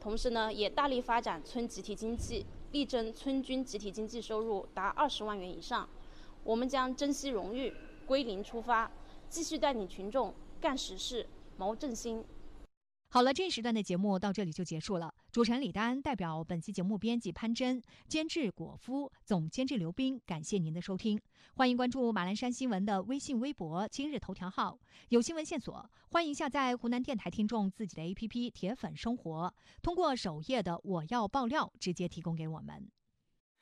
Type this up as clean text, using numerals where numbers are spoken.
同时呢，也大力发展村集体经济，力争村均集体经济收入达20万元以上。我们将珍惜荣誉，归零出发，继续带领群众干实事、谋振兴。 好了，这一时段的节目到这里就结束了。主持人李丹代表本期节目编辑潘真、监制果夫、总监制刘斌，感谢您的收听。欢迎关注马栏山新闻的微信、微博、今日头条号，有新闻线索，欢迎下载湖南电台听众自己的 APP 铁粉生活，通过首页的我要爆料直接提供给我们。